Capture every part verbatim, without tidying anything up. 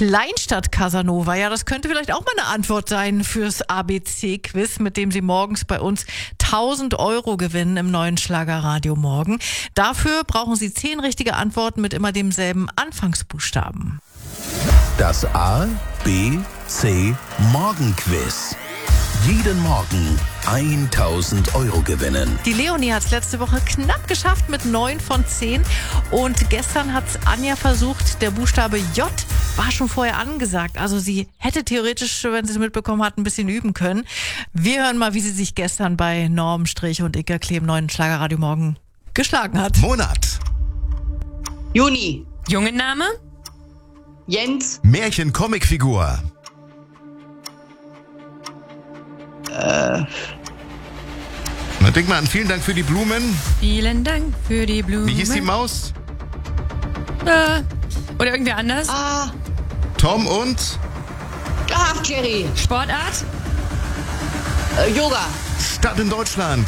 Kleinstadt Casanova, ja, das könnte vielleicht auch mal eine Antwort sein fürs A B C-Quiz, mit dem Sie morgens bei uns tausend Euro gewinnen im neuen Schlagerradio Morgen. Dafür brauchen Sie zehn richtige Antworten mit immer demselben Anfangsbuchstaben. Das A, B, C Morgenquiz. Jeden Morgen tausend Euro gewinnen. Die Leonie hat es letzte Woche knapp geschafft mit neun von zehn. Und gestern hat Anja versucht, der Buchstabe J war schon vorher angesagt. Also sie hätte theoretisch, wenn sie es mitbekommen hat, ein bisschen üben können. Wir hören mal, wie sie sich gestern bei Norm Strich und Iker Klee im neuen Schlagerradio Morgen geschlagen hat. Monat. Juni. Jungenname? Jens. Märchen-Comicfigur. Äh. Na, denk mal an, vielen Dank für die Blumen. Vielen Dank für die Blumen. Wie hieß die Maus? Äh, oder irgendwer anders? Ah. Tom und? Ach, Jerry. Sportart? Äh, Yoga. Stadt in Deutschland.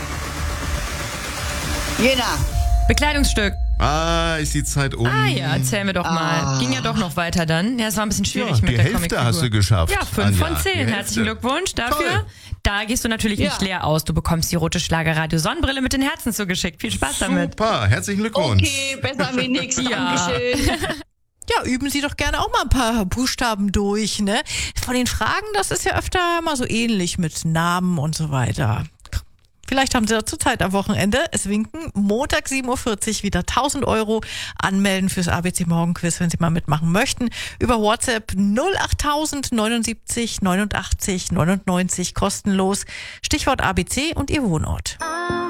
Jena. Bekleidungsstück. Ah, ist die Zeit um. Ah ja, erzähl mir doch mal. Ah. Ging ja doch noch weiter dann. Ja, es war ein bisschen schwierig Ja, mit die der Hälfte Comicfigur. hast du geschafft, Ja, fünf Anja, von die zehn. Hälfte. Herzlichen Glückwunsch dafür. Toll. Da gehst du natürlich Ja. nicht leer aus. Du bekommst die rote Schlagerradio Sonnenbrille mit den Herzen zugeschickt. Viel Spaß damit. Super, herzlichen Glückwunsch. Okay, besser wie nix. Ja. Dankeschön. Ja, üben Sie doch gerne auch mal ein paar Buchstaben durch, ne? Von den Fragen, das ist ja öfter mal so ähnlich mit Namen und so weiter. Vielleicht haben Sie dazu Zeit am Wochenende. Es winken Montag sieben Uhr vierzig wieder tausend Euro. Anmelden fürs A B C Morgenquiz, wenn Sie mal mitmachen möchten. Über WhatsApp null achttausend neunundsiebzig neunundachtzig neunundneunzig kostenlos. Stichwort A B C und Ihr Wohnort.